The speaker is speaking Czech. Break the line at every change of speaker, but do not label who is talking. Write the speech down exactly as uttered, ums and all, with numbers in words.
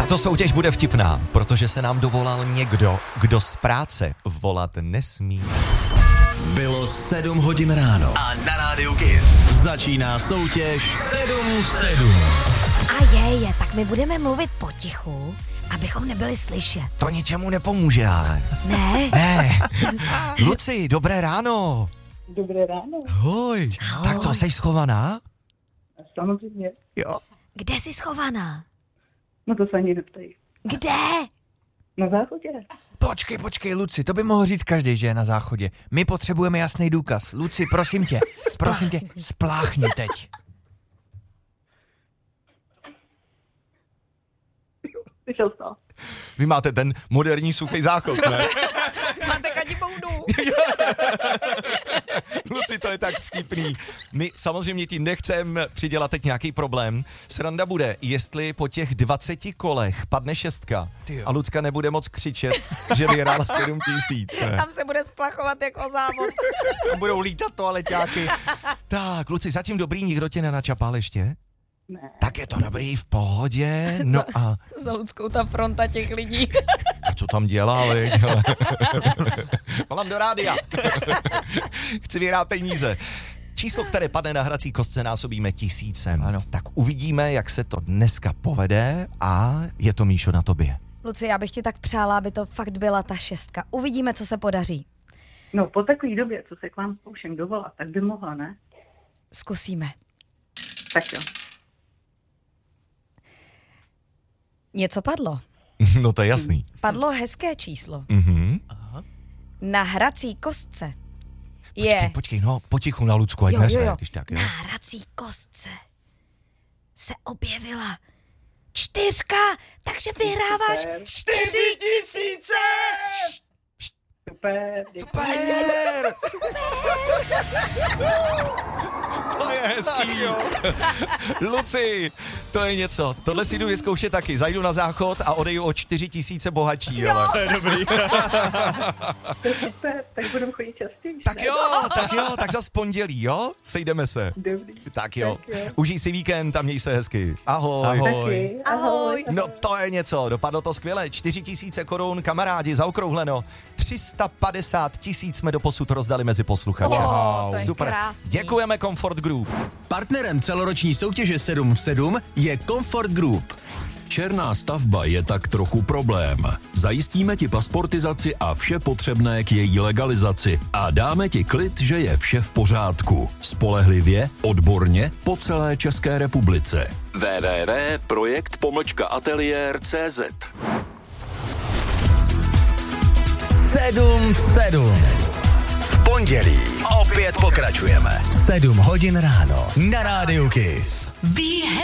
Tato soutěž bude vtipná, protože se nám dovolal někdo, kdo z práce volat nesmí.
Bylo sedm hodin ráno a na rádiu Kiss začíná soutěž sedm v sedm.
A je, je, tak my budeme mluvit potichu, abychom nebyli slyšet.
To ničemu nepomůže, ale.
Ne?
Ne. Luci, dobré ráno.
Dobré ráno.
Hoj.
Ahoj.
Tak co, jsi schovaná?
Samozřejmě.
Jo.
Kde jsi schovaná?
No to se ani neptají.
Kde?
Na záchodě.
Počkej, počkej, Luci, to by mohl říct každý, že je na záchodě. My potřebujeme jasný důkaz. Luci, prosím tě, prosím tě, spláchni teď.
Vyšel z toho.
Vy máte ten moderní suchý záchod, ne?
Máte kadiboudu.
Luci, to je tak vtipný. My samozřejmě ti nechceme přidělat teď nějaký problém. Sranda bude, jestli po těch dvaceti kolech padne šestka a Lucka nebude moc křičet, že vyhrála sedm tisíc. Ne?
Tam se bude splachovat jako závod.
Tam budou lítat toaleťáky. Tak, Luci, zatím dobrý, nikdo tě nenačapal ještě?
Ne.
Tak je to dobrý, v pohodě. No a,
Za Luckou ta fronta těch lidí.
a co tam dělá, viď? Volám do rádia. Chci vyhrát peníze. Číslo, které padne na hrací kostce, násobíme tisícem.
Ano.
Tak uvidíme, jak se to dneska povede a je to, Míšo, na tobě.
Luci, já bych ti tak přála, aby to fakt byla ta šestka. Uvidíme, co se podaří.
No po takové době, co se k vám zkouším dovolat, tak by mohla, ne?
Zkusíme.
Tak jo.
Něco padlo.
No to je jasný.
Padlo hezké číslo.
Mhm.
Na hrací kostce je...
Počkej, počkej, no, potichu na Lucku, ať
Jo, jo,
neřve,
jo.
když tak, jo.
Na hrací kostce se objevila čtyřka, takže vyhráváš
Super.
čtyři tisíce.
Super, děkuji.
Super! To je hezký. Luci, to je něco. Tohle si jdu vyzkoušet taky. Zajdu na záchod a odejdu o čtyři tisíce bohatší. Ale. To je dobrý.
To je super, tak budeme chodit častěji.
Tak
ne?
jo, tak jo, tak zas pondělí, jo? Sejdeme se.
Dobrý.
Tak jo.
Tak jo.
Užij si víkend a měj se hezky. Ahoj.
Taky. Ahoj.
No to je něco, dopadlo to skvěle. čtyři tisíce korun, kamarádi, zaokrouhleno. tři sta padesát tisíc jsme doposud rozdali mezi posluchače.
Wow, to je
Super.
krásný.
Děkujeme Comfort Group.
Partnerem celoroční soutěže sedm v sedm je Comfort Group.
Černá stavba je tak trochu problém. Zajistíme ti pasportizaci a vše potřebné k její legalizaci a dáme ti klid, že je vše v pořádku. Spolehlivě, odborně, po celé České republice. w w w tečka projekt pomlčka ateliér tečka cé zet
sedm v sedm. V pondělí opět pokračujeme. sedm hodin ráno na rádiu Kiss.
Be